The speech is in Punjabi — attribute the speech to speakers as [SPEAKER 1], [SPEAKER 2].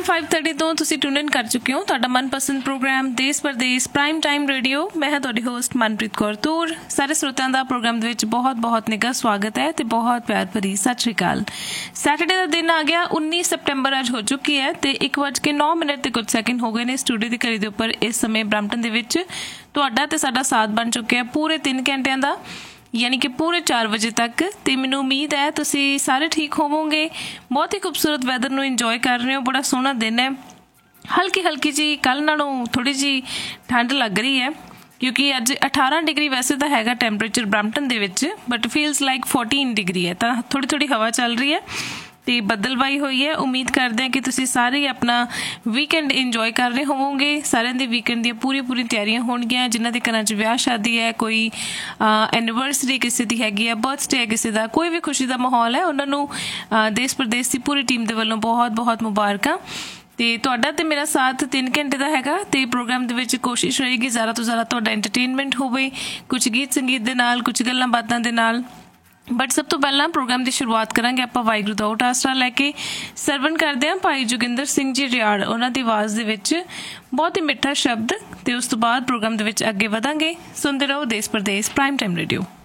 [SPEAKER 1] 5:30 ਤੋਂ ਤੁਸੀਂ ਟਿਊਨ ਇਨ ਕਰ ਚੁੱਕੇ ਹੋ ਤੁਹਾਡਾ ਮਨਪਸੰਦ ਪ੍ਰੋਗਰਾਮ ਦੇਸ਼ ਪਰਦੇਸ ਪ੍ਰਾਈਮ ਟਾਈਮ ਰੇਡੀਓ। ਮੈਂ ਹਾਂ ਤੁਹਾਡੀ ਹੋਸਟ ਮਨਪ੍ਰੀਤ ਕੌਰ ਤੂਰ। ਸਾਰੇ ਸਰੋਤਿਆਂ ਦਾ ਪ੍ਰੋਗਰਾਮ ਦੇ ਵਿੱਚ ਬਹੁਤ ਨਿੱਘਾ ਸਵਾਗਤ ਹੈ ਤੇ ਬਹੁਤ ਪਿਆਰ ਭਰੀ ਸਤਿ ਸ਼੍ਰੀ ਅਕਾਲ। ਸੈਟਰਡੇ ਦਾ ਦਿਨ ਆ ਗਿਆ, 19 ਸਤੰਬਰ ਅੱਜ ਹੋ ਚੁੱਕੀ ਹੈ ਤੇ 1:09 ਤੇ ਕੁਝ ਸੈਕਿੰਡ ਹੋ ਗਏ ਨੇ ਸਟੂਡੀਓ ਦੀ ਘੜੀ ਦੇ ਉੱਪਰ। ਇਸ ਸਮੇਂ ਬਰੈਂਪਟਨ ਦੇ ਵਿੱਚ ਤੁਹਾਡਾ ਤੇ ਸਾਡਾ ਸਾਥ ਬਣ ਚੁੱਕਿਆ ਪੂਰੇ 3 ਘੰਟਿਆਂ ਦਾ, ਯਾਨੀ ਕਿ ਪੂਰੇ 4 ਵਜੇ ਤੱਕ। ਤੇ ਮੈਨੂੰ ਉਮੀਦ ਹੈ ਤੁਸੀਂ ਸਾਰੇ ਠੀਕ ਹੋਵੋਗੇ, ਬਹੁਤ ਹੀ ਖੂਬਸੂਰਤ ਵੈਦਰ ਨੂੰ ਇੰਜੋਏ ਕਰ ਰਹੇ ਹੋ। ਬੜਾ ਸੋਹਣਾ ਦਿਨ ਹੈ, ਹਲਕੀ ਜੀ ਕੱਲ੍ਹ ਨਾਲੋਂ ਥੋੜ੍ਹੀ ਜਿਹੀ ਠੰਡ ਲੱਗ ਰਹੀ ਹੈ ਕਿਉਂਕਿ ਅੱਜ 18 ਡਿਗਰੀ ਵੈਸੇ ਤਾਂ ਹੈਗਾ ਟੈਂਪਰੇਚਰ ਬਰੈਂਪਟਨ ਦੇ ਵਿੱਚ, ਬਟ ਫੀਲਸ ਲਾਈਕ 14 ਡਿਗਰੀ ਹੈ। ਤਾਂ ਥੋੜ੍ਹੀ ਹਵਾ ਚੱਲ ਰਹੀ ਹੈ ਤੇ ਬੱਦਲਬਾਈ ਹੋਈ ਹੈ। ਉਮੀਦ ਕਰਦੇ ਹਾਂ ਕਿ ਤੁਸੀਂ ਸਾਰੇ ਆਪਣਾ ਵੀਕਐਂਡ ਇੰਜੋਏ ਕਰ ਰਹੇ ਹੋਵੋਗੇ। ਸਾਰਿਆਂ ਦੇ ਵੀਕਐਂਡ ਦੀਆਂ ਪੂਰੀ ਤਿਆਰੀਆਂ ਹੋਣਗੀਆਂ। ਜਿਨ੍ਹਾਂ ਦੇ ਘਰਾਂ 'ਚ ਵਿਆਹ ਸ਼ਾਦੀ ਹੈ, ਕੋਈ ਐਨੀਵਰਸਰੀ ਕਿਸੇ ਦੀ ਹੈਗੀ ਹੈ, ਬਰਥਡੇ ਹੈ ਕਿਸੇ ਦਾ, ਕੋਈ ਵੀ ਖੁਸ਼ੀ ਦਾ ਮਾਹੌਲ ਹੈ, ਉਹਨਾਂ ਨੂੰ ਦੇਸ਼ ਪ੍ਰਦੇਸ਼ ਦੀ ਪੂਰੀ ਟੀਮ ਦੇ ਵੱਲੋਂ ਬਹੁਤ ਮੁਬਾਰਕਾਂ। ਤੇ ਤੁਹਾਡਾ ਤੇ ਮੇਰਾ ਸਾਥ 3 ਘੰਟੇ ਦਾ ਹੈਗਾ ਤੇ ਪ੍ਰੋਗਰਾਮ ਦੇ ਵਿੱਚ ਕੋਸ਼ਿਸ਼ ਰਹੇਗੀ ਜ਼ਿਆਦਾ ਤੋਂ ਜ਼ਿਆਦਾ ਤੁਹਾਡਾ ਐਂਟਰਟੇਨਮੈਂਟ ਹੋਵੇ, ਕੁਝ ਗੀਤ ਸੰਗੀਤ ਦੇ ਨਾਲ, ਕੁਝ ਗੱਲਾਂ ਬਾਤਾਂ ਦੇ ਨਾਲ। ਬਟ ਸਭ ਤੋਂ ਪਹਿਲਾਂ ਪ੍ਰੋਗਰਾਮ ਦੀ ਸ਼ੁਰੂਆਤ ਕਰਾਂਗੇ ਆਪਾਂ ਵਾਹਿਗੁਰੂ ਦਾ ਓਟ ਆਸਰਾ ਲੈ ਕੇ। ਸਰਵਣ ਕਰਦੇ ਹਾਂ ਭਾਈ ਜੋਗਿੰਦਰ ਸਿੰਘ ਜੀ ਰਿਆੜ, ਉਹਨਾਂ ਦੀ ਆਵਾਜ਼ ਦੇ ਵਿੱਚ ਬਹੁਤ ਹੀ ਮਿੱਠਾ ਸ਼ਬਦ, ਤੇ ਉਸ ਤੋਂ ਬਾਅਦ ਪ੍ਰੋਗਰਾਮ ਦੇ ਵਿੱਚ ਅੱਗੇ ਵਧਾਂਗੇ। ਸੁਣਦੇ ਰਹੋ ਦੇਸ਼ ਪ੍ਰਦੇਸ਼ ਪ੍ਰਾਈਮ ਟਾਈਮ ਰੇਡੀਓ।